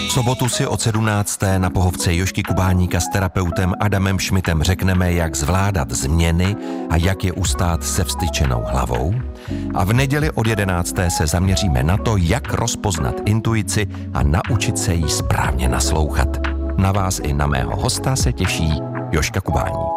V sobotu si od 17. na pohovce Jožky Kubáníka s terapeutem Adamem Šmitem řekneme, jak zvládat změny a jak je ustát se vztyčenou hlavou. A v neděli od 11. se zaměříme na to, jak rozpoznat intuici a naučit se jí správně naslouchat. Na vás i na mého hosta se těší Jožka Kubáník.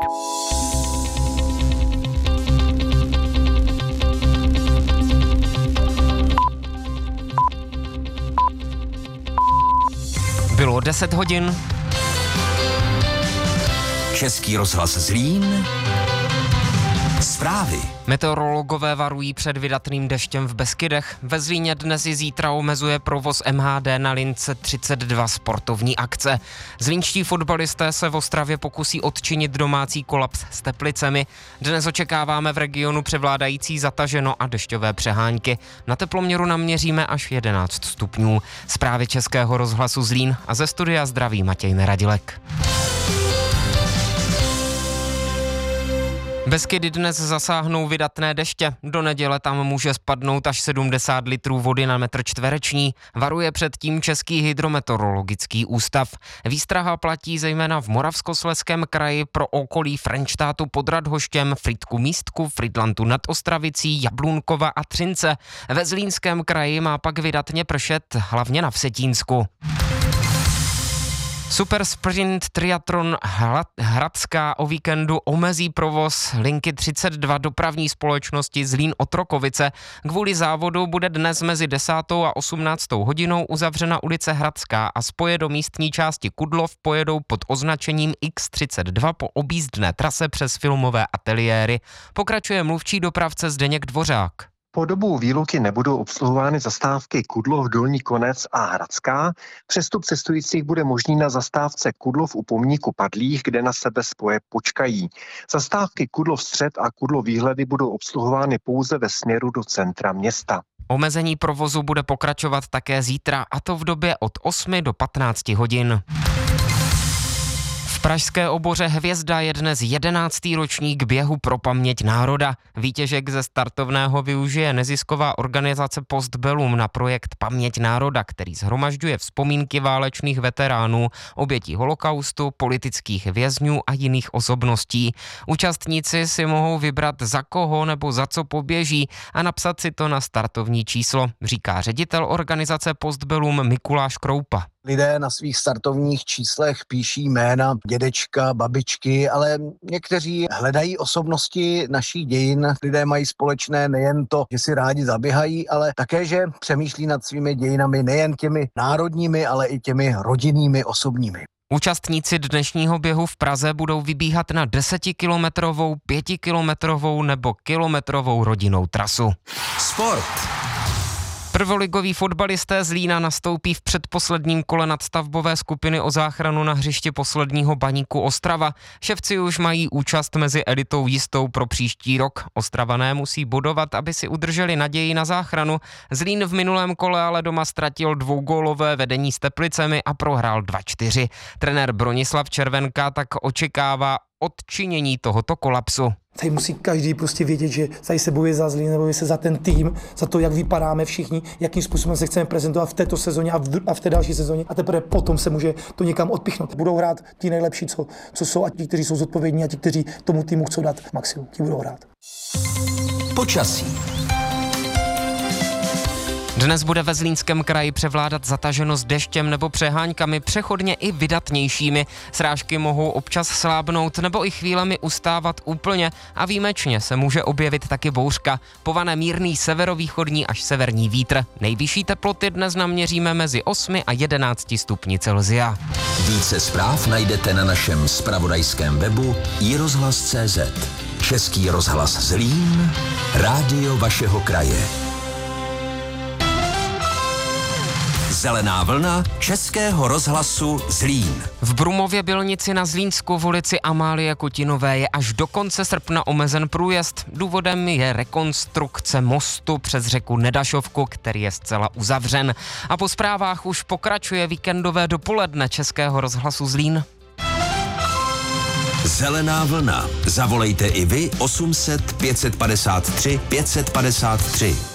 Bylo 10 hodin. Český rozhlas Zlín. Zprávy. Meteorologové varují před vydatným deštěm v Beskydech. Ve Zlíně dnes i zítra omezuje provoz MHD na lince 32 sportovní akce. Zlínští fotbalisté se v Ostravě pokusí odčinit domácí kolaps s Teplicemi. Dnes očekáváme v regionu převládající zataženo a dešťové přehánky. Na teploměru naměříme až 11 stupňů. Zprávy Českého rozhlasu Zlín a ze studia zdraví Matěj Neradilek. Beskydy dnes zasáhnou vydatné deště. Do neděle tam může spadnout až 70 litrů vody na metr čtvereční. Varuje před tím Český hydrometeorologický ústav. Výstraha platí zejména v Moravskoslezském kraji pro okolí Frenštátu pod Radhoštěm, Frýdku Místku, Frýdlantu nad Ostravicí, Jablunkova a Třince. Ve Zlínském kraji má pak vydatně pršet, hlavně na Vsetínsku. Super sprint triatlon Hradská o víkendu omezí provoz linky 32 dopravní společnosti Zlín-Otrokovice. Kvůli závodu bude dnes mezi 10. a 18. hodinou uzavřena ulice Hradská a spoje do místní části Kudlov pojedou pod označením X32 po objízdné trase přes filmové ateliéry. Pokračuje mluvčí dopravce Zdeněk Dvořák. Po dobu výluky nebudou obsluhovány zastávky Kudlov, Dolní Konec a Hradská. Přestup cestujících bude možný na zastávce Kudlov u pomníku padlých, kde na sebe spoje počkají. Zastávky Kudlov Střed a Kudlov Výhledy budou obsluhovány pouze ve směru do centra města. Omezení provozu bude pokračovat také zítra, a to v době od 8 do 15 hodin. V pražské oboře Hvězda je dnes 11. ročník běhu pro paměť národa. Výtěžek ze startovného využije nezisková organizace Postbellum na projekt Paměť národa, který shromažďuje vzpomínky válečných veteránů, obětí holokaustu, politických vězňů a jiných osobností. Účastníci si mohou vybrat, za koho nebo za co poběží a napsat si to na startovní číslo, říká ředitel organizace Postbellum Mikuláš Kroupa. Lidé na svých startovních číslech píší jména dědečka, babičky, ale někteří hledají osobnosti našich dějin. Lidé mají společné nejen to, že si rádi zaběhají, ale také, že přemýšlí nad svými dějinami nejen těmi národními, ale i těmi rodinnými, osobními. Účastníci dnešního běhu v Praze budou vybíhat na 10kilometrovou, 5kilometrovou nebo kilometrovou rodinnou trasu. Sport. Prvoligoví fotbalisté Zlína nastoupí v předposledním kole nadstavbové skupiny o záchranu na hřišti posledního Baníku Ostrava. Ševci už mají účast mezi elitou jistou pro příští rok. Ostravané musí bodovat, aby si udrželi naději na záchranu. Zlín v minulém kole ale doma ztratil dvougólové vedení s Teplicemi a prohrál 2-4. Trenér Bronislav Červenka tak očekává odčinění tohoto kolapsu. Tady musí každý prostě vědět, že tady se bojuje za Zlín, bojuje se za ten tým, za to, jak vypadáme všichni, jakým způsobem se chceme prezentovat v této sezóně a v té další sezóně, a teprve potom se může to někam odpichnout. Budou hrát ti nejlepší, co jsou, a ti, kteří jsou zodpovědní, a ti, kteří tomu týmu chcou dát maximum, ti budou hrát. Počasí. Dnes bude ve Zlínském kraji převládat zataženost deštěm nebo přeháňkami, přechodně i vydatnějšími. Srážky mohou občas slábnout nebo i chvílemi ustávat úplně a výjimečně se může objevit taky bouřka. Povane mírný severovýchodní až severní vítr. Nejvyšší teploty dnes naměříme mezi 8 a 11 stupni Celsia. Více zpráv najdete na našem zpravodajském webu iRozhlas.cz. Český rozhlas Zlín, rádio vašeho kraje. Zelená vlna Českého rozhlasu Zlín. V Brumově Bylnici na Zlínsku v ulici Amálie Kutinové je až do konce srpna omezen průjezd. Důvodem je rekonstrukce mostu přes řeku Nedašovku, který je zcela uzavřen. A po zprávách už pokračuje víkendové dopoledne Českého rozhlasu Zlín. Zelená vlna. Zavolejte i vy 800 553 553.